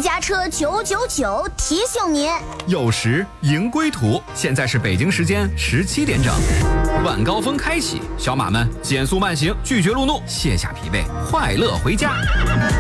家车999提醒您， 有时迎归途，现在是北京时间17点整，晚高峰开启，小马们减速慢行，拒绝路怒，卸下疲惫，快乐回家。